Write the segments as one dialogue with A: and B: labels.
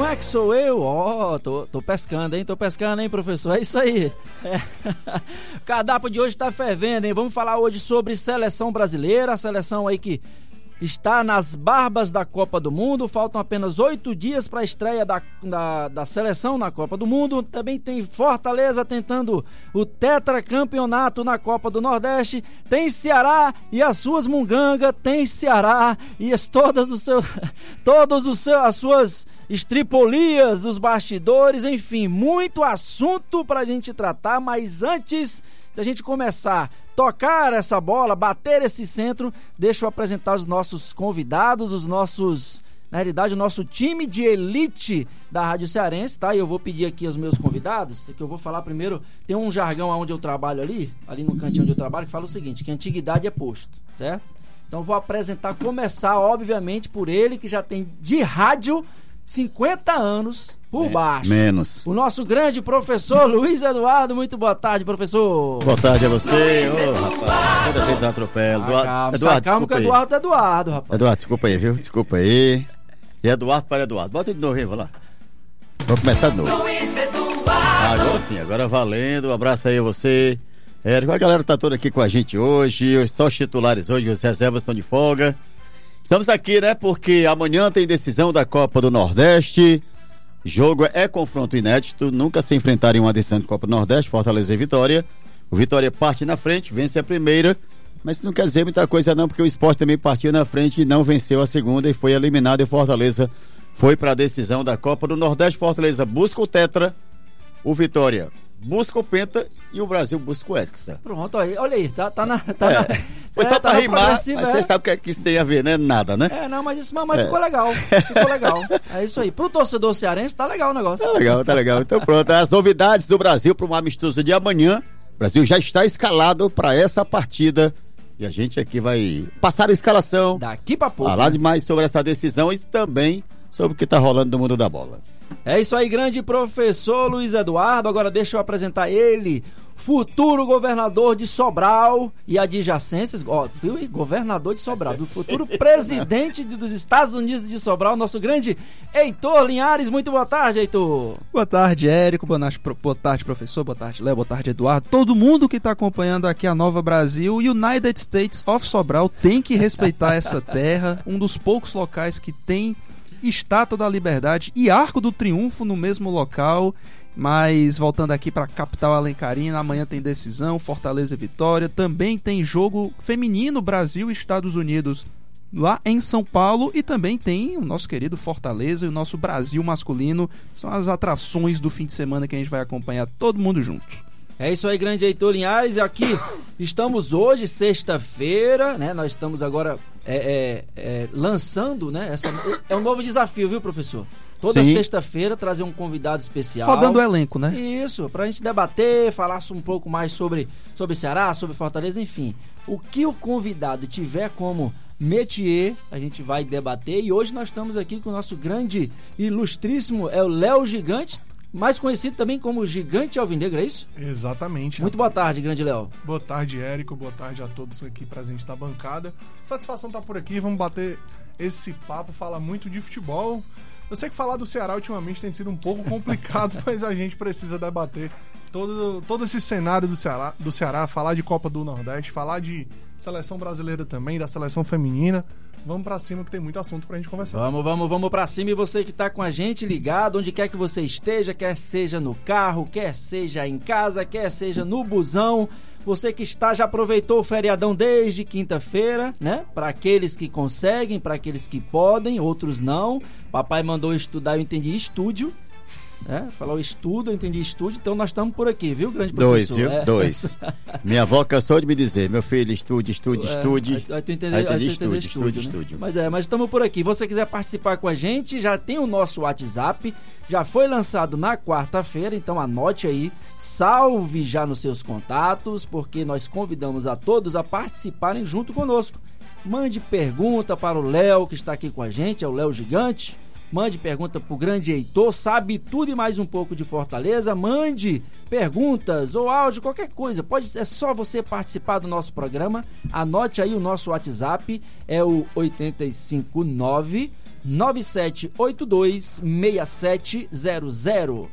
A: é que sou eu? Tô pescando, hein? Professor? É isso aí. O cardápio de hoje tá fervendo, hein? Vamos falar hoje sobre seleção brasileira, a seleção aí que está nas barbas da Copa do Mundo. Faltam apenas 8 dias para a estreia da seleção na Copa do Mundo. Também tem Fortaleza tentando o tetracampeonato na Copa do Nordeste. Tem Ceará e as suas mungangas. Tem Ceará e as suas estripolias dos bastidores. Enfim, muito assunto para a gente tratar. Mas antes da gente começar tocar essa bola, bater esse centro, deixa eu apresentar os nossos convidados, na realidade, o nosso time de elite da Rádio Cearense, tá? E eu vou pedir aqui aos meus convidados, que eu vou falar primeiro, tem um jargão onde eu trabalho ali no cantinho onde eu trabalho, que fala o seguinte, que antiguidade é posto, certo? Então vou começar, obviamente, por ele, que já tem de rádio 50 anos por baixo.
B: Menos.
A: O nosso grande professor Luiz Eduardo. Muito boa tarde, professor.
B: Boa tarde a você. Rapaz, toda vez eu atropelo.
A: Calma que Eduardo é Eduardo, rapaz.
B: Eduardo, desculpa aí, viu? Desculpa aí. E Eduardo para Eduardo. Bota de novo aí, vai lá. Vamos começar de novo. Agora sim, agora valendo. Um abraço aí a você. A galera tá toda aqui com a gente hoje. Só os titulares hoje, os reservas estão de folga. Estamos aqui, né, porque amanhã tem decisão da Copa do Nordeste. Jogo é confronto inédito, nunca se enfrentaram em uma decisão de Copa do Nordeste, Fortaleza e Vitória. O Vitória parte na frente, vence a primeira, mas isso não quer dizer muita coisa não, porque o Sport também partiu na frente e não venceu a segunda e foi eliminado, e Fortaleza foi para a decisão da Copa do Nordeste. Fortaleza busca o tetra, o Vitória busca o penta e o Brasil busca o Hexa.
A: Pronto, olha aí, tá na...
B: Foi só pra rimar, mas você sabe o que isso tem a ver, né? Nada, né?
A: Não, mas ficou legal, ficou legal. É isso aí. Pro torcedor cearense, tá legal o negócio.
B: Tá legal. Então pronto, as novidades do Brasil para um amistoso de amanhã. O Brasil já está escalado para essa partida e a gente aqui vai passar a escalação.
A: Daqui pra pouco.
B: Falar demais sobre essa decisão e também sobre o que tá rolando no mundo da bola.
A: É isso aí, grande professor Luiz Eduardo. Agora deixa eu apresentar ele, futuro governador de Sobral e adjacências, governador de Sobral, do futuro presidente dos Estados Unidos de Sobral, nosso grande Heitor Linhares. Muito boa tarde, Heitor.
C: Boa tarde, Érico, boa tarde, professor, boa tarde, Léo, boa tarde, Eduardo. Todo mundo que está acompanhando aqui a Nova Brasil, United States of Sobral, tem que respeitar essa terra, um dos poucos locais que tem Estátua da Liberdade e Arco do Triunfo no mesmo local. Mas voltando aqui para a capital alencarina, amanhã tem decisão, Fortaleza e Vitória. Também tem jogo feminino Brasil e Estados Unidos lá em São Paulo. E também tem o nosso querido Fortaleza e o nosso Brasil masculino. São as atrações do fim de semana que a gente vai acompanhar todo mundo junto.
A: É isso aí, grande Heitor Linhares. E aqui estamos hoje, sexta-feira, né? Nós estamos agora lançando, né? É um novo desafio, viu, professor? Toda sexta-feira trazer um convidado especial.
C: Rodando o elenco, né?
A: Isso, pra gente debater, falar um pouco mais sobre Ceará, sobre Fortaleza, enfim. O que o convidado tiver como métier, a gente vai debater. E hoje nós estamos aqui com o nosso grande, ilustríssimo, o Léo Gigante, mais conhecido também como Gigante Alvinegro, é isso?
D: Exatamente.
A: Muito boa tarde, grande Léo.
D: Boa tarde, Érico. Boa tarde a todos aqui presentes na bancada. Satisfação tá por aqui, vamos bater esse papo, falar muito de futebol. Eu sei que falar do Ceará ultimamente tem sido um pouco complicado, mas a gente precisa debater todo esse cenário do Ceará, falar de Copa do Nordeste, falar de seleção brasileira também, da seleção feminina. Vamos pra cima que tem muito assunto pra gente conversar.
A: Vamos pra cima. E você que tá com a gente ligado, onde quer que você esteja, quer seja no carro, quer seja em casa, quer seja no busão. Você que já aproveitou o feriadão desde quinta-feira, né? Para aqueles que conseguem, para aqueles que podem, outros não. Papai mandou estudar, eu entendi estúdio. Falou estudo, eu entendi estúdio. Então nós estamos por aqui, viu, grande professor?
B: Dois. Minha avó cansou de me dizer, meu filho, estude.
A: Aí tu entendeu estúdio. Mas estamos por aqui. Você quiser participar com a gente, já tem o nosso WhatsApp, já foi lançado na quarta-feira, então anote aí, salve já nos seus contatos, porque nós convidamos a todos a participarem junto conosco. Mande pergunta para o Léo, que está aqui com a gente, é o Léo Gigante. Mande pergunta pro grande Heitor, sabe tudo e mais um pouco de Fortaleza. Mande perguntas ou áudio, qualquer coisa. É só você participar do nosso programa. Anote aí o nosso WhatsApp, é o 859 9782-6700.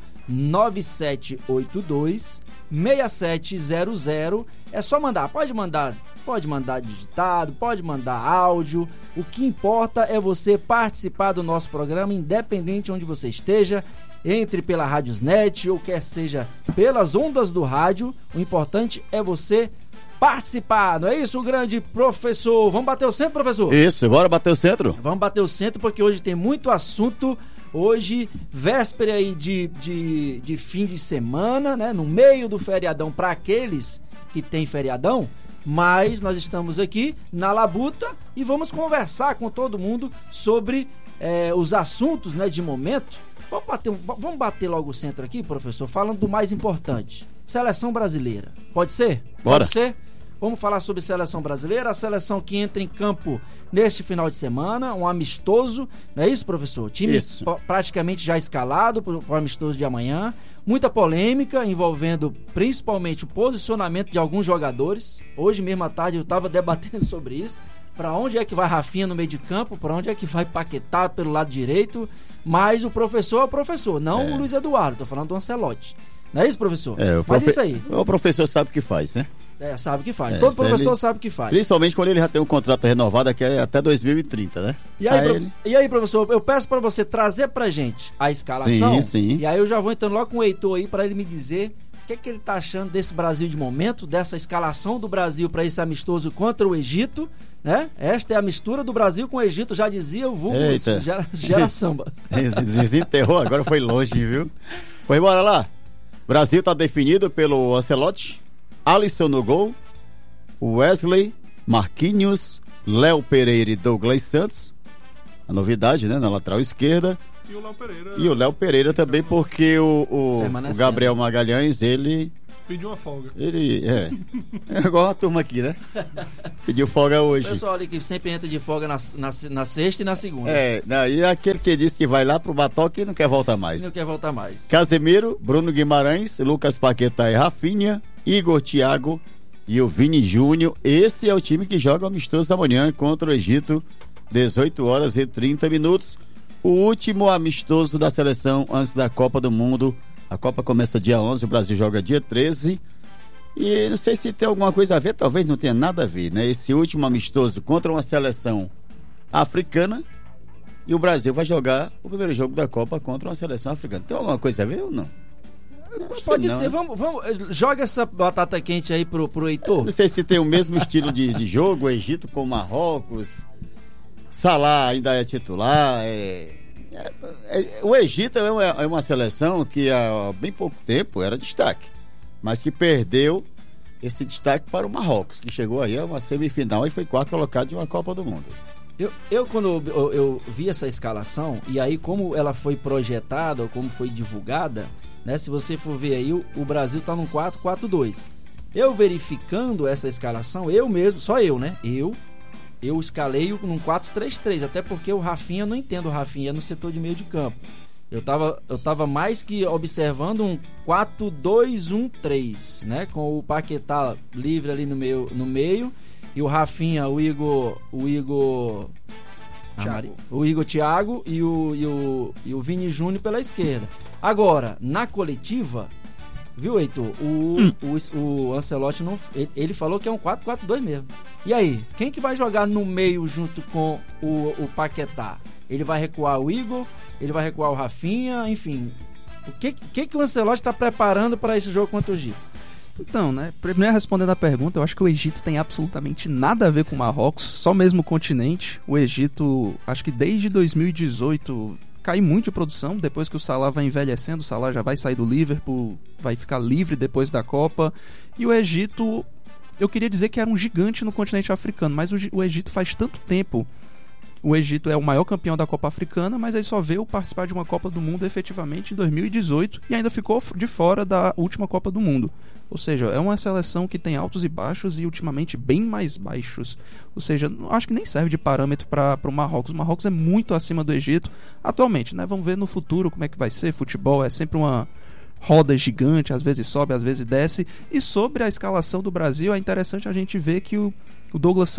A: 9782-6700. É só mandar, pode mandar digitado, pode mandar áudio. O que importa é você participar do nosso programa, independente de onde você esteja. Entre pela Radiosnet ou quer seja pelas ondas do rádio. O importante é você participar, não é isso, grande professor? Vamos bater o centro, professor?
B: Isso, bora bater o centro?
A: Vamos bater o centro porque hoje tem muito assunto. Hoje, véspera aí de fim de semana, né? No meio do feriadão para aqueles que tem feriadão. Mas nós estamos aqui na Labuta e vamos conversar com todo mundo sobre os assuntos, né, de momento. Vamos bater logo o centro aqui, professor, falando do mais importante. Seleção brasileira. Pode ser?
B: Bora.
A: Pode ser? Vamos falar sobre seleção brasileira, a seleção que entra em campo neste final de semana, um amistoso, não é isso, professor? Time praticamente já escalado para o amistoso de amanhã. Muita polêmica envolvendo principalmente o posicionamento de alguns jogadores. Hoje mesmo à tarde eu estava debatendo sobre isso. Para onde é que vai Rafinha no meio de campo? Para onde é que vai Paquetá pelo lado direito? Mas o professor é o professor, não o Luiz Eduardo. Estou falando do Ancelotti. Não é isso, professor? Mas isso aí.
B: O professor sabe o que faz, né?
A: Sabe o que faz. Todo professor sabe o que faz.
B: Principalmente quando ele já tem um contrato renovado aqui até 2030, né?
A: E aí, professor, eu peço para você trazer pra gente a escalação.
B: Sim.
A: E aí eu já vou entrando logo com o Heitor aí para ele me dizer o que ele tá achando desse Brasil de momento, dessa escalação do Brasil para esse amistoso contra o Egito, né? Esta é a mistura do Brasil com o Egito, já dizia o vulgo, gera samba.
B: Desenterrou, agora foi longe, viu? Pois bora lá. Brasil tá definido pelo Ancelotti. Alisson no gol, Wesley, Marquinhos, Léo Pereira e Douglas Santos. A novidade, né? Na lateral esquerda. E o Léo Pereira também, porque o Gabriel Magalhães, ele...
D: Pediu uma folga.
B: É igual a turma aqui, né? Pediu folga hoje.
A: O pessoal ali que sempre entra de folga na sexta e na segunda.
B: E aquele que disse que vai lá pro Batoque e não quer voltar mais.
A: Não quer voltar mais.
B: Casemiro, Bruno Guimarães, Lucas Paquetá e Rafinha, Igor Thiago e o Vini Júnior. Esse é o time que joga o amistoso amanhã contra o Egito, 18h30. O último amistoso da seleção antes da Copa do Mundo. A Copa começa dia 11, o Brasil joga dia 13. E não sei se tem alguma coisa a ver, talvez não tenha nada a ver, né? Esse último amistoso contra uma seleção africana, e o Brasil vai jogar o primeiro jogo da Copa contra uma seleção africana. Tem alguma coisa a ver ou não?
A: Pode ser, né? Vamos, joga essa batata quente aí pro Heitor.
B: Não sei se tem o mesmo estilo de jogo, o Egito com o Marrocos. Salah ainda é titular. O Egito é uma seleção que há bem pouco tempo era destaque, mas que perdeu esse destaque para o Marrocos, que chegou aí a uma semifinal e foi quarto colocado de uma Copa do Mundo.
A: Quando eu vi essa escalação, e aí como ela foi projetada, ou como foi divulgada, né, se você for ver aí, o Brasil está num 4-4-2. Eu verificando essa escalação, eu mesmo, só eu, né? Eu escalei num 4-3-3, até porque o Rafinha, eu não entendo o Rafinha no setor de meio de campo. Eu tava mais que observando um 4-2-1-3, né? Com o Paquetá livre ali no meio e o Rafinha, o Igor Thiago e o Vini Júnior pela esquerda. Agora, na coletiva, viu, Heitor? O Ancelotti ele falou que é um 4-4-2 mesmo. E aí, quem que vai jogar no meio junto com o Paquetá? Ele vai recuar o Igor? Ele vai recuar o Rafinha? Enfim, o que o Ancelotti está preparando para esse jogo contra o Egito?
C: Então, né, primeiro respondendo a pergunta, eu acho que o Egito tem absolutamente nada a ver com o Marrocos, só mesmo o continente. O Egito, acho que desde 2018 cai muito de produção, depois que o Salah vai envelhecendo, o Salah já vai sair do Liverpool, vai ficar livre depois da Copa. E o Egito, eu queria dizer que era um gigante no continente africano, mas o Egito faz tanto tempo. O Egito é o maior campeão da Copa Africana, mas ele só veio participar de uma Copa do Mundo efetivamente em 2018 e ainda ficou de fora da última Copa do Mundo. Ou seja, é uma seleção que tem altos e baixos e ultimamente bem mais baixos. Ou seja, acho que nem serve de parâmetro para o Marrocos. O Marrocos é muito acima do Egito atualmente, né? Vamos ver no futuro como é que vai ser. Futebol é sempre uma roda gigante, às vezes sobe, às vezes desce. E sobre a escalação do Brasil, é interessante a gente ver que o Douglas Santos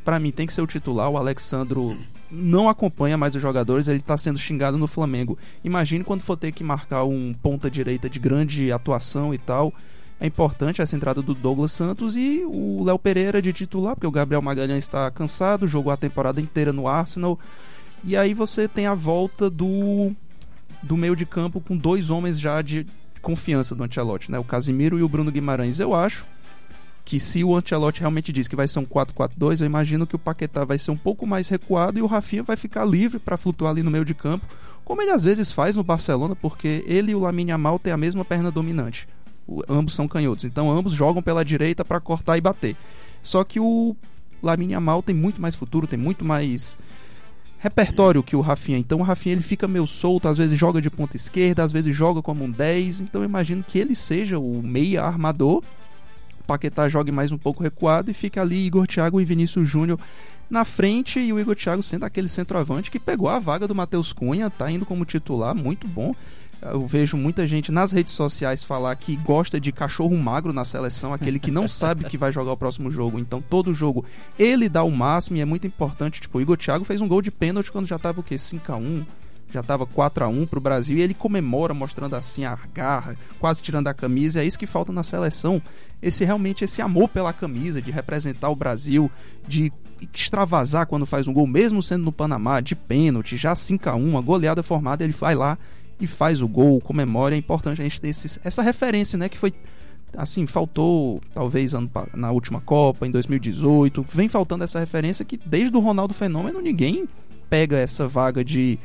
C: pra mim tem que ser o titular. O Alexandro não acompanha mais os jogadores, ele tá sendo xingado no Flamengo. Imagine quando for ter que marcar um ponta direita de grande atuação e tal. É importante essa entrada do Douglas Santos e o Léo Pereira de titular, porque o Gabriel Magalhães está cansado, jogou a temporada inteira no Arsenal. E aí você tem a volta do meio de campo com 2 homens já de confiança do Ancelotti, né? O Casimiro e o Bruno Guimarães. Eu acho que se o Ancelotti realmente diz que vai ser um 4-4-2, eu imagino que o Paquetá vai ser um pouco mais recuado e o Rafinha vai ficar livre para flutuar ali no meio de campo, como ele às vezes faz no Barcelona, porque ele e o Lamine Yamal têm a mesma perna dominante. Ambos são canhotos, então ambos jogam pela direita para cortar e bater. Só que o Lamine Yamal tem muito mais futuro, tem muito mais repertório que o Rafinha. Então o Rafinha ele fica meio solto, às vezes joga de ponta esquerda, às vezes joga como um 10. Então eu imagino que ele seja o meia armador. O Paquetá jogue mais um pouco recuado e fica ali Igor Thiago e Vinícius Júnior na frente, e o Igor Thiago sendo aquele centroavante que pegou a vaga do Matheus Cunha, tá indo como titular, muito bom. Eu vejo muita gente nas redes sociais falar que gosta de cachorro magro na seleção, aquele que não sabe que vai jogar o próximo jogo. Então todo jogo ele dá o máximo e é muito importante. Tipo, o Igor Thiago fez um gol de pênalti quando já tava o quê? 5-1? Já tava 4-1 pro Brasil, e ele comemora mostrando assim a garra, quase tirando a camisa. É isso que falta na seleção, esse amor pela camisa, de representar o Brasil, de extravasar quando faz um gol, mesmo sendo no Panamá, de pênalti, já 5-1, uma goleada formada, ele vai lá e faz o gol, comemora. É importante a gente ter essa referência, né, que foi assim, faltou talvez na última Copa, em 2018, vem faltando essa referência que desde o Ronaldo Fenômeno ninguém pega essa vaga de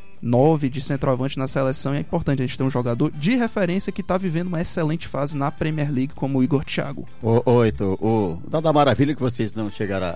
C: 9 de centroavante na seleção, e é importante a gente ter um jogador de referência que está vivendo uma excelente fase na Premier League, como o Igor Thiago.
B: Heitor, o da maravilha que vocês não chegaram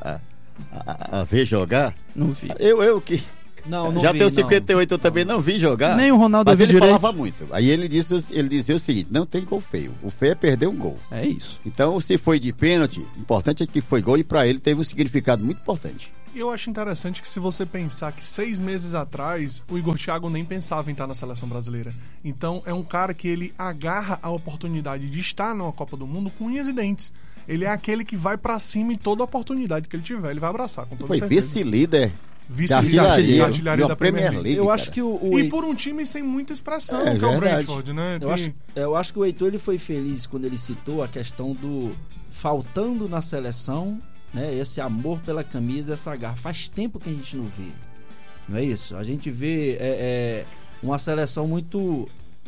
B: a ver jogar.
C: Não vi.
B: Eu que
A: não
B: já
A: vi,
B: tenho 58, eu também não vi jogar.
C: Nem o Ronaldo
B: mas ele
C: direito.
B: falava muito. Aí ele dizia o seguinte: não tem gol feio. O feio é perder um gol.
C: É isso.
B: Então, se foi de pênalti, o importante é que foi gol, e para ele teve um significado muito importante.
D: E eu acho interessante que, se você pensar que 6 meses atrás o Igor Thiago nem pensava em estar na seleção brasileira. Então é um cara que ele agarra a oportunidade de estar numa Copa do Mundo com unhas e dentes. Ele é aquele que vai pra cima em toda oportunidade que ele tiver, ele vai abraçar com toda
B: foi
D: certeza.
B: Vice-líder
D: de
B: artilharia
D: da Premier League.
A: Eu acho que
D: E por um time sem muita expressão, que é o Brentford, né?
A: Eu acho que o Heitor ele foi feliz quando ele citou a questão do faltando na seleção, né, esse amor pela camisa, essa garra. Faz tempo que a gente não vê, não é isso? A gente vê uma seleção muito...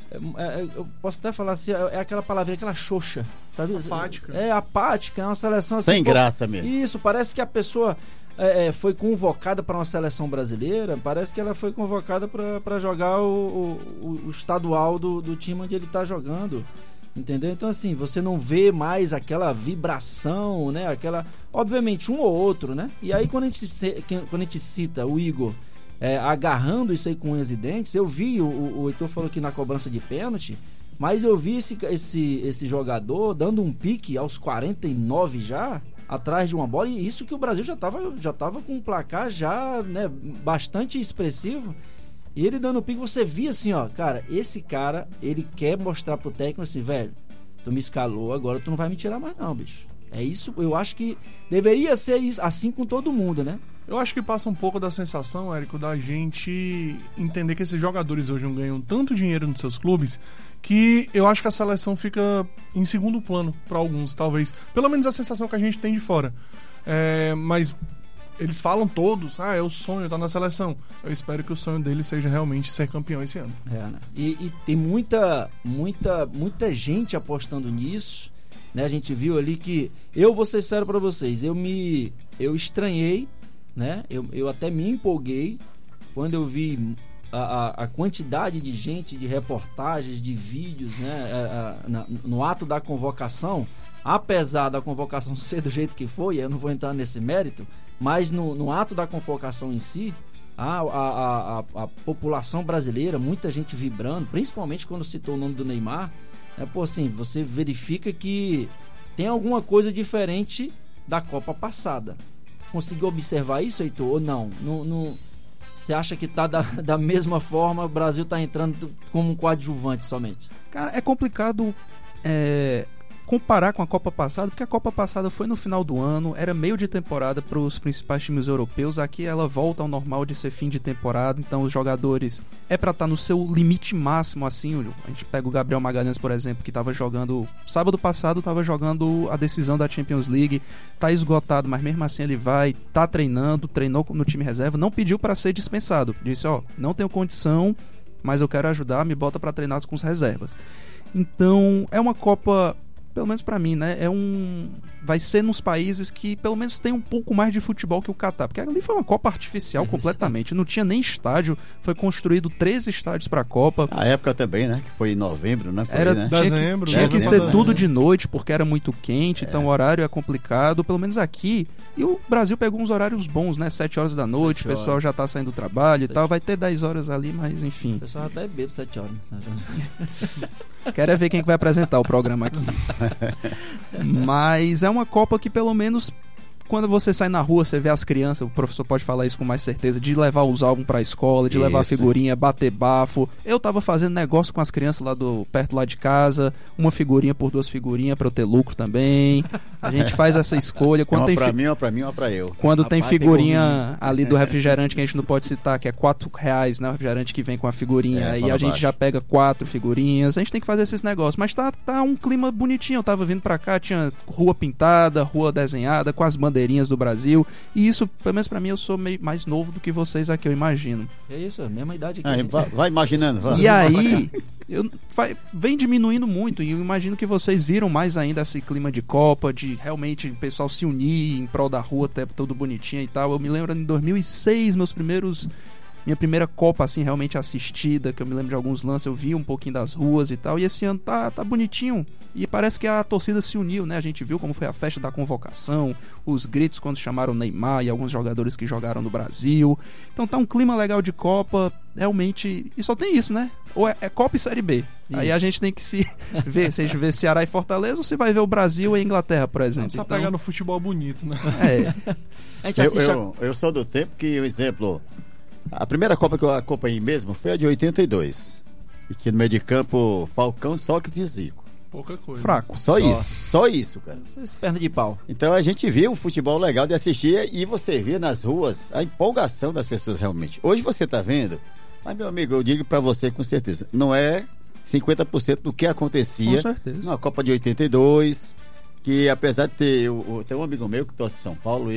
A: eu posso até falar assim, é aquela palavrinha, aquela xoxa, sabe?
D: Apática.
A: Apática, é uma seleção assim...
B: Sem graça mesmo.
A: Isso, parece que a pessoa foi convocada para uma seleção brasileira, parece que ela foi convocada para jogar o estadual do time onde ele está jogando. Entendeu? Então assim, você não vê mais aquela vibração, né? Obviamente um ou outro, né? E aí quando a gente cita o Igor agarrando isso aí com unhas e dentes, eu vi, o Heitor falou que na cobrança de pênalti, mas eu vi esse jogador dando um pique aos 49 já, atrás de uma bola, e isso que o Brasil já tava com um placar já, né, bastante expressivo. E ele dando pique, você via assim, ó, cara, esse cara, ele quer mostrar pro técnico assim, velho, tu me escalou, agora tu não vai me tirar mais não, bicho. É isso, eu acho que deveria ser isso, assim com todo mundo, né?
D: Eu acho que passa um pouco da sensação, Érico, da gente entender que esses jogadores hoje não ganham tanto dinheiro nos seus clubes, que eu acho que a seleção fica em segundo plano para alguns, talvez. Pelo menos a sensação que a gente tem de fora. Mas... eles falam todos, é o sonho, tá na seleção. Eu espero que o sonho deles seja realmente ser campeão esse ano.
A: Né? E tem muita gente apostando nisso, né? A gente viu ali que, eu vou ser sério pra vocês, eu estranhei, né? Eu até me empolguei quando eu vi a quantidade de gente, de reportagens, de vídeos, né? No ato da convocação, apesar da convocação ser do jeito que foi, eu não vou entrar nesse mérito, mas no ato da convocação em si, a população brasileira, muita gente vibrando, principalmente quando citou o nome do Neymar, assim, você verifica que tem alguma coisa diferente da Copa passada. Conseguiu observar isso, Heitor? Ou não? Você acha que tá da mesma forma, o Brasil tá entrando como um coadjuvante somente?
C: Cara, é complicado comparar com a Copa passada, porque a Copa passada foi no final do ano, era meio de temporada para os principais times europeus. Aqui ela volta ao normal de ser fim de temporada, então os jogadores é para estar no seu limite máximo, assim. A gente pega o Gabriel Magalhães, por exemplo, que estava jogando sábado passado, estava jogando a decisão da Champions League, tá esgotado, mas mesmo assim ele tá treinando, treinou no time reserva, não pediu para ser dispensado, disse, não tenho condição, mas eu quero ajudar, me bota para treinar com as reservas. Então é uma Copa, pelo menos pra mim, né? Vai ser nos países que pelo menos tem um pouco mais de futebol que o Catar. Porque ali foi uma Copa artificial completamente. Não tinha nem estádio. Foi construído 13 estádios pra Copa.
B: A época também, né? Que foi em novembro, né?
C: Era
B: né?
D: Dezembro.
C: Tinha que ser tudo de noite, porque era muito quente. Então o horário é complicado. Pelo menos aqui. E o Brasil pegou uns horários bons, né? 7 horas da noite. O pessoal já tá saindo do trabalho e tal. Vai ter 10 horas ali, mas enfim.
A: O pessoal até bebe 7 horas.
C: Quero é ver quem que vai apresentar o programa aqui. Mas é uma Copa que pelo menos quando você sai na rua, você vê as crianças, o professor pode falar isso com mais certeza, de levar os álbuns pra escola, de levar figurinha, bater bafo. Eu tava fazendo negócio com as crianças perto lá de casa, uma figurinha por 2 figurinhas pra eu ter lucro também. A gente faz essa escolha. Quando
B: uma
C: tem
B: pra mim, uma pra mim, uma pra eu.
C: Quando tem figurinha ali do refrigerante que a gente não pode citar, que é R$4, né? O refrigerante que vem com a figurinha. Aí a gente já pega 4 figurinhas. A gente tem que fazer esses negócios. Mas tá um clima bonitinho. Eu tava vindo pra cá, tinha rua pintada, rua desenhada, com as bandeirinhas do Brasil, e isso, pelo menos pra mim, eu sou meio mais novo do que vocês aqui, eu imagino.
A: É isso, a mesma idade aqui.
B: Vai imaginando, vai.
C: E aí, vem diminuindo muito, e eu imagino que vocês viram mais ainda esse clima de Copa, de realmente o pessoal se unir em prol da rua, até todo bonitinho e tal. Eu me lembro em 2006, minha primeira Copa, assim, realmente assistida, que eu me lembro de alguns lances, eu vi um pouquinho das ruas e tal, e esse ano tá bonitinho, e parece que a torcida se uniu, né? A gente viu como foi a festa da convocação, os gritos quando chamaram o Neymar e alguns jogadores que jogaram no Brasil. Então tá um clima legal de Copa, realmente, e só tem isso, né? Ou é Copa e Série B. Isso. Aí a gente tem que se ver, se a gente vê Ceará e Fortaleza, ou se vai ver o Brasil e a Inglaterra, por exemplo.
D: Só pegar no futebol bonito, né?
A: A gente assiste
B: eu sou do tempo que, o exemplo... A primeira Copa que eu acompanhei mesmo foi a de 82. E que no meio de campo, Falcão, Sócrates e Zico.
D: Pouca coisa.
C: Fraco.
B: Só isso, cara.
A: Essas pernas de pau.
B: Então a gente via um futebol legal de assistir e você via nas ruas a empolgação das pessoas realmente. Hoje você tá vendo, mas meu amigo, eu digo pra você com certeza, não é 50% do que acontecia na Copa de 82, que apesar de ter tem um amigo meu que torce São Paulo,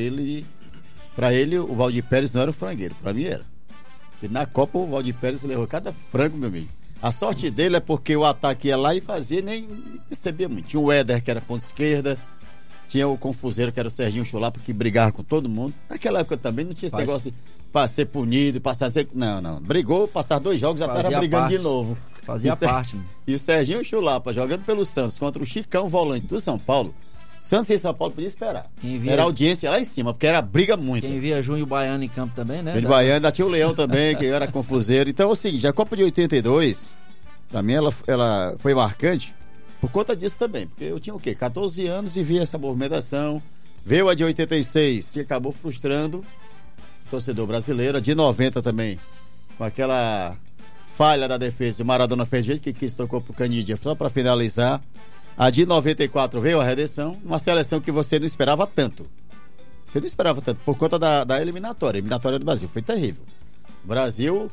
B: pra ele o Valdir Pérez não era o frangueiro, pra mim era. E na Copa o Valdir Pérez levou cada frango, meu amigo. A sorte dele é porque o ataque ia lá e fazia, nem percebia muito. Tinha o Éder, que era ponta esquerda, tinha o confuseiro, que era o Serginho Chulapa, que brigava com todo mundo. Naquela época também não tinha esse negócio de ser punido, passar a ser... Não. Brigou, passar 2 jogos, já estava brigando de novo.
A: Fazia parte.
B: E o Serginho Chulapa, jogando pelo Santos, contra o Chicão, volante do São Paulo. Santos e São Paulo podia esperar. Era audiência lá em cima, porque era briga muito.
A: Quem via Júnior Baiano em campo também, né?
B: Júnior Baiano, ainda tinha o Leão também, que era confuseiro. Então é o seguinte, a Copa de 82, pra mim ela foi marcante por conta disso também. Porque eu tinha o quê? 14 anos e via essa movimentação. Veio a de 86 e acabou frustrando o torcedor brasileiro. A de 90 também, com aquela falha da defesa. O Maradona fez jeito que quis, tocou pro Canidia só pra finalizar. A de 94 veio a redenção, uma seleção que você não esperava tanto. Você não esperava tanto, por conta da eliminatória. A eliminatória do Brasil foi terrível. O Brasil,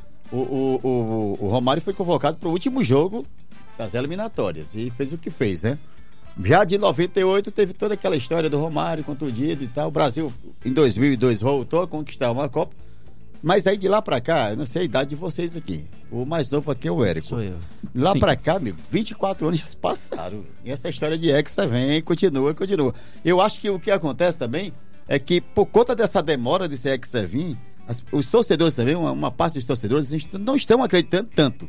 B: o Romário foi convocado para o último jogo das eliminatórias e fez o que fez, né? Já de 98 teve toda aquela história do Romário contundido e tal. O Brasil, em 2002, voltou a conquistar uma Copa. Mas aí de lá pra cá, eu não sei a idade de vocês aqui. O mais novo aqui é o Érico.
A: Sou eu.
B: Lá Sim. Pra cá, amigo, 24 anos já se passaram. E essa história de Hexa vem, continua. Eu acho que o que acontece também é que, por conta dessa demora desse Hexa vir, os torcedores também, uma parte dos torcedores, não estão acreditando tanto.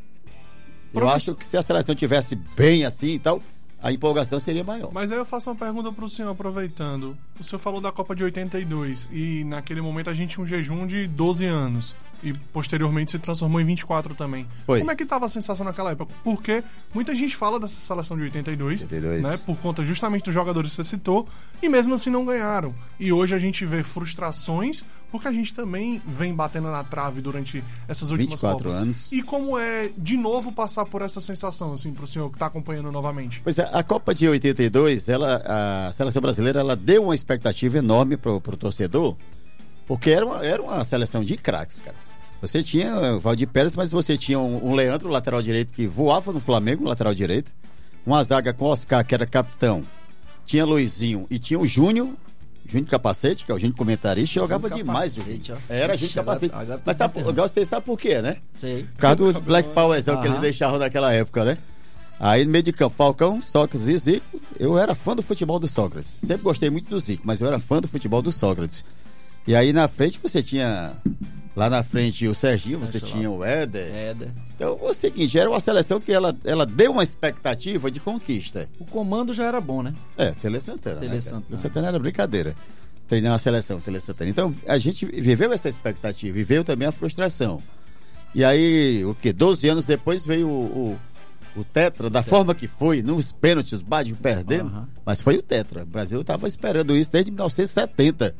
B: Eu acho que se a seleção tivesse bem assim e tal, a empolgação seria maior.
D: Mas aí eu faço uma pergunta pro senhor, aproveitando. O senhor falou da Copa de 82 e naquele momento a gente tinha um jejum de 12 anos. e posteriormente se transformou em 24 também.
B: Foi.
D: Como é que estava a sensação naquela época? Porque muita gente fala dessa seleção de 82, né, por conta justamente dos jogadores que você citou, e mesmo assim não ganharam. E hoje a gente vê frustrações, porque a gente também vem batendo na trave durante essas últimas
B: 24
D: Copas.
B: anos.
D: E como é, de novo, passar por essa sensação, assim, pro senhor que está acompanhando novamente?
B: Pois é, a Copa de 82, a seleção brasileira, ela deu uma expectativa enorme pro torcedor, porque era uma seleção de craques, cara. Você tinha o Valdir Pérez, mas você tinha um Leandro, lateral direito, que voava no Flamengo, lateral direito. Uma zaga com Oscar, que era capitão. Tinha Luizinho e tinha o Júnior Capacete, que é o Júnior comentarista, jogava demais. Era Júnior Capacete. Mas você sabe por quê, né?
A: Sei.
B: Por causa dos Black Powerzão que eles deixavam naquela época, né? Aí no meio de campo, Falcão, Sócrates e Zico. Eu era fã do futebol do Sócrates. Sempre gostei muito do Zico, mas eu era fã do futebol do Sócrates. E aí na frente você tinha... Lá na frente o Serginho, você tinha o Éder. Então é o seguinte, era uma seleção que ela deu uma expectativa de conquista.
A: O comando já era bom, né?
B: Tele Santana. Tele Santana era brincadeira. Treinar uma seleção, Tele Santana. Então a gente viveu essa expectativa e veio também a frustração. E aí, 12 anos depois veio o Tetra, da forma que foi, nos pênaltis, os Baggio perdendo, mas foi o Tetra. O Brasil estava esperando isso desde 1970.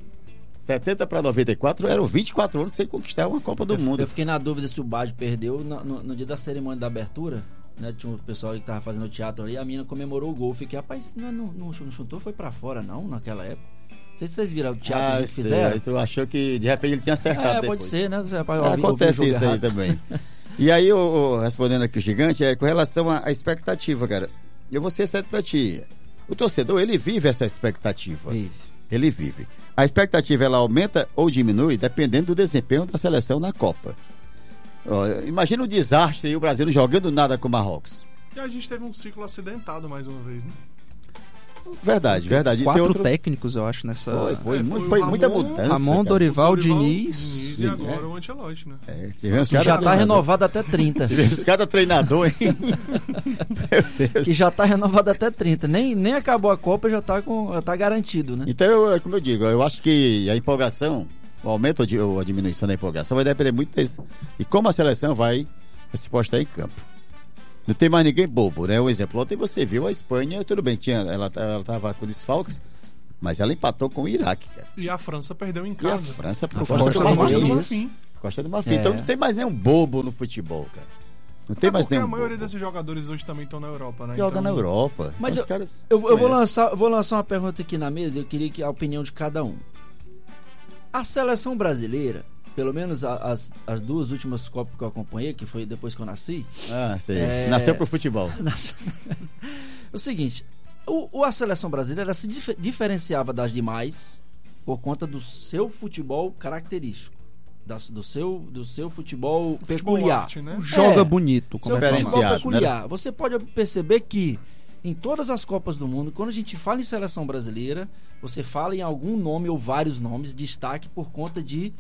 B: 70 para 94 eram 24 anos sem conquistar uma Copa do Mundo.
A: Eu fiquei na dúvida se o Baggio perdeu no dia da cerimônia da abertura, né? Tinha um pessoal que tava fazendo o teatro ali, a menina comemorou o gol. Eu fiquei, rapaz, não chutou, foi para fora não, naquela época. Não sei se vocês viram o teatro que fizeram.
B: Tu achou que de repente ele tinha acertado depois.
A: Pode ser, né?
B: Acontece isso aí também. E aí, respondendo aqui o Gigante, com relação à expectativa, cara, eu vou ser certo pra ti. O torcedor, ele vive essa expectativa. Ele vive. A expectativa, ela aumenta ou diminui dependendo do desempenho da seleção na Copa. Imagina o desastre e o Brasil jogando nada com o Marrocos.
D: E a gente teve um ciclo acidentado mais uma vez, né?
B: Verdade.
C: 4 técnicos, eu acho, nessa...
B: Foi muita mudança.
C: Ramon, Dorival, Diniz
D: e agora o Ancelotti, né?
A: Que já tá renovado até 30.
B: Tivemos cada treinador, hein? Meu Deus.
A: Que já tá renovado até 30. Nem acabou a Copa, já tá garantido, né?
B: Então, como eu digo, eu acho que a empolgação, o aumento ou a diminuição da empolgação vai depender muito disso. E como a seleção vai se postar em campo. Não tem mais ninguém bobo, né? Um exemplo, ontem você viu a Espanha, tudo bem, ela tava com desfalques, mas ela empatou com o Iraque, cara.
D: E a França perdeu em casa.
B: E a França por
A: Costa do
B: Marfim. Costa do Marfim. Então não tem mais nenhum bobo no futebol, cara. Não tem mais nenhum.
D: A maioria desses jogadores hoje também estão na Europa, né?
B: Joga na Europa.
A: Mas eu vou lançar uma pergunta aqui na mesa, eu queria que a opinião de cada um. A seleção brasileira, pelo menos as duas últimas Copas que eu acompanhei, que foi depois que eu nasci.
B: Sei. Nasceu pro futebol.
A: O seguinte, a seleção brasileira se diferenciava das demais por conta do seu futebol característico. Do seu futebol peculiar.
D: Arte, né?
C: Joga bonito.
A: Seu futebol peculiar. Né? Você pode perceber que em todas as Copas do Mundo, quando a gente fala em seleção brasileira, você fala em algum nome ou vários nomes, destaque por conta de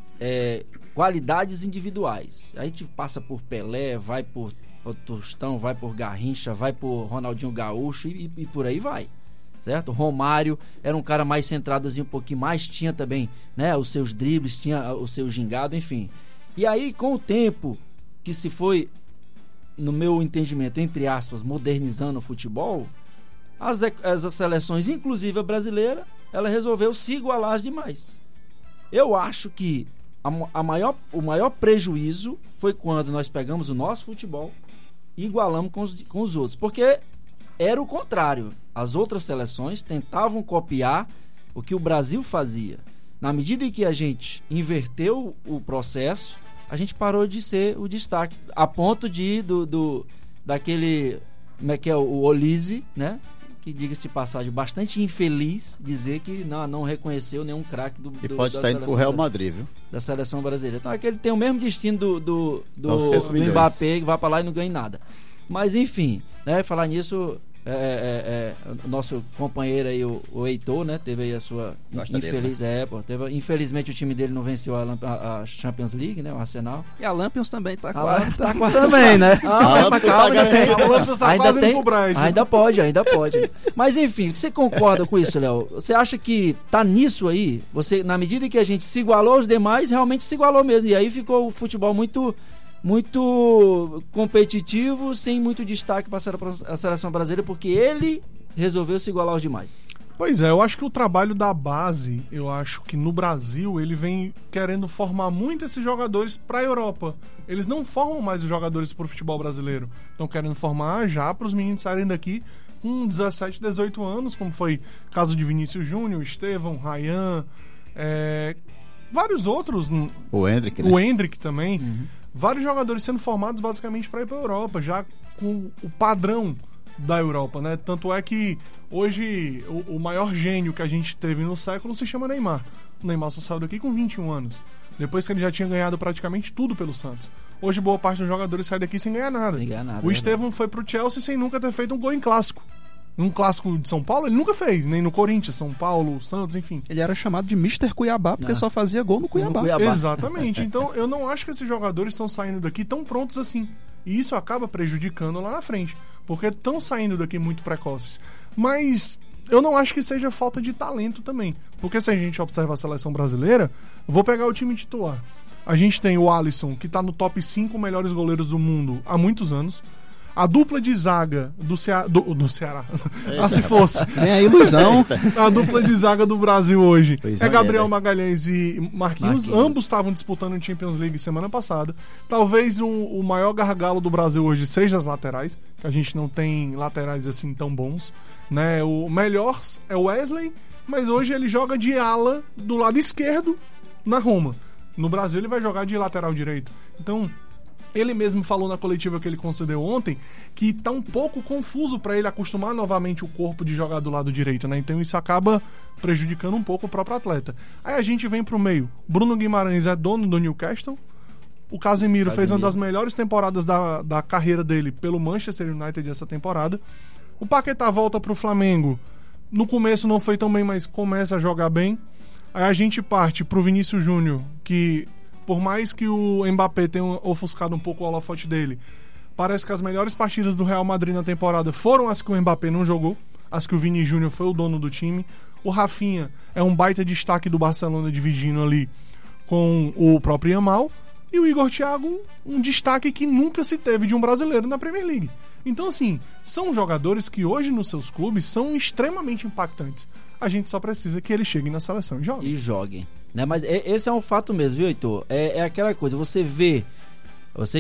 A: qualidades individuais. A gente passa por Pelé, vai por Tostão, vai por Garrincha, vai por Ronaldinho Gaúcho e por aí vai, certo? Romário era um cara mais centradozinho, um pouquinho mais, tinha também, né, os seus dribles, tinha o seu gingado, enfim. E aí, com o tempo que se foi, no meu entendimento, entre aspas, modernizando o futebol, as seleções, inclusive a brasileira, ela resolveu se igualar às demais. Eu acho que o maior prejuízo foi quando nós pegamos o nosso futebol e igualamos com os outros, porque era o contrário. As outras seleções tentavam copiar o que o Brasil fazia. Na medida em que a gente inverteu o processo, a gente parou de ser o destaque, a ponto de daquele, como é que é, o Olise, né? Que, diga-se de passagem, bastante infeliz dizer que não reconheceu nenhum craque do
B: e pode estar indo pro Real Madrid, viu?
A: Da seleção brasileira. Então é que ele tem o mesmo destino do Mbappé, que vai para lá e não ganha nada. Mas enfim, né, falar nisso, o nosso companheiro aí, o Heitor, né? Teve aí a sua infeliz infelizmente o time dele não venceu a Champions League, né? O Arsenal.
C: E a Lampions também tá
A: quase
C: também, né?
A: Ainda pode. Mas enfim, você concorda com isso, Léo? Você acha que tá nisso aí? Você, na medida que a gente se igualou aos demais, realmente se igualou mesmo. E aí ficou o futebol muito competitivo, sem muito destaque para a seleção brasileira, porque ele resolveu se igualar aos demais.
D: Pois é, eu acho que o trabalho da base, eu acho que no Brasil ele vem querendo formar muito esses jogadores para a Europa. Eles não formam mais os jogadores para o futebol brasileiro. Estão querendo formar já para os meninos saírem daqui com 17, 18 anos, como foi o caso de Vinícius Júnior, Estevão, Ryan, vários outros.
B: O Hendrick, né?
D: O Hendrick também. Uhum. Vários jogadores sendo formados basicamente para ir para a Europa, já com o padrão da Europa, né? Tanto é que hoje o maior gênio que a gente teve no século se chama Neymar. O Neymar só saiu daqui com 21 anos, depois que ele já tinha ganhado praticamente tudo pelo Santos. Hoje boa parte dos jogadores sai daqui sem ganhar nada. O Estevão foi pro Chelsea sem nunca ter feito um gol em clássico. Um clássico de São Paulo ele nunca fez, nem no Corinthians, São Paulo, Santos, enfim.
C: Ele era chamado de Mr. Cuiabá porque só fazia gol no Cuiabá.
D: Exatamente. Então eu não acho que esses jogadores estão saindo daqui tão prontos assim. E isso acaba prejudicando lá na frente, porque estão saindo daqui muito precoces. Mas eu não acho que seja falta de talento também, porque se a gente observa a seleção brasileira, vou pegar o time titular. A gente tem o Alisson, que está no top 5 melhores goleiros do mundo há muitos anos. A dupla de zaga do Ceará. Se fosse.
C: Tem a ilusão.
D: A dupla de zaga do Brasil hoje é Gabriel Magalhães e Marquinhos. Ambos estavam disputando o Champions League semana passada. Talvez o maior gargalo do Brasil hoje seja as laterais, que a gente não tem laterais assim tão bons, né? O melhor é o Wesley, mas hoje ele joga de ala do lado esquerdo na Roma. No Brasil ele vai jogar de lateral direito. Então, ele mesmo falou na coletiva que ele concedeu ontem que tá um pouco confuso para ele acostumar novamente o corpo de jogar do lado direito, né? Então isso acaba prejudicando um pouco o próprio atleta. Aí a gente vem pro meio. Bruno Guimarães é dono do Newcastle. O Casemiro fez uma das melhores temporadas da carreira dele pelo Manchester United essa temporada. O Paquetá volta pro Flamengo. No começo não foi tão bem, mas começa a jogar bem. Aí a gente parte pro Vinícius Júnior, que por mais que o Mbappé tenha ofuscado um pouco o holofote dele, parece que as melhores partidas do Real Madrid na temporada foram as que o Mbappé não jogou, as que o Vini Júnior foi o dono do time. O Rafinha é um baita destaque do Barcelona, dividindo ali com o próprio Yamal. E o Igor Thiago, um destaque que nunca se teve de um brasileiro na Premier League. Então, assim, são jogadores que hoje nos seus clubes são extremamente impactantes. A gente só precisa que eles cheguem na seleção e joguem.
A: Né? Mas esse é um fato mesmo, viu, Heitor? É aquela coisa, você